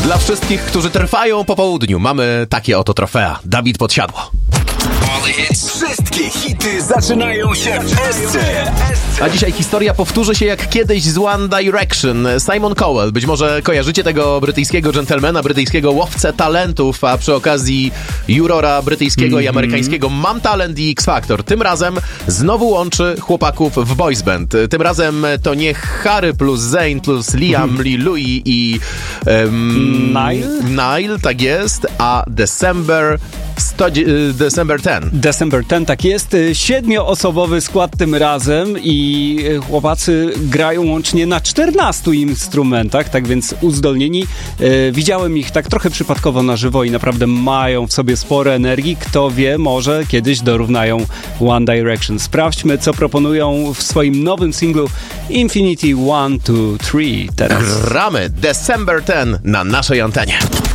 Dla wszystkich, którzy trwają po południu, mamy takie oto trofea. Dawid Podsiadło. Wszystkie hity zaczynają się w Esce. A dzisiaj historia powtórzy się jak kiedyś z One Direction. Simon Cowell, być może kojarzycie tego brytyjskiego dżentelmena, brytyjskiego łowcę talentów, a przy okazji jurora brytyjskiego i amerykańskiego Mam Talent i X Factor. Tym razem znowu łączy chłopaków w boys band. Tym razem to nie Harry plus Zayn plus Liam, Lee, Louis i Nile, tak jest, a December 10. December 10, tak jest. 7-osobowy skład tym razem i chłopacy grają łącznie na 14 instrumentach, tak więc uzdolnieni. Widziałem ich tak trochę przypadkowo na żywo i naprawdę mają w sobie sporo energii. Kto wie, może kiedyś dorównają One Direction. Sprawdźmy, co proponują w swoim nowym singlu Infinity 1, 2, 3 teraz. Gramy December 10 na naszej antenie.